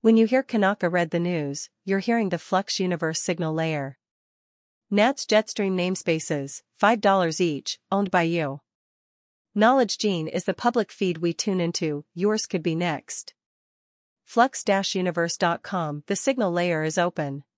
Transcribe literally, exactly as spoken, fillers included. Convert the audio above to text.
When you hear Kanaka read the news, you're hearing the Flux Universe signal layer. Nats Jetstream namespaces, five dollars each, owned by you. Knowledge Gene is the public feed we tune into, yours could be next. Flux Universe dot com, the signal layer is open.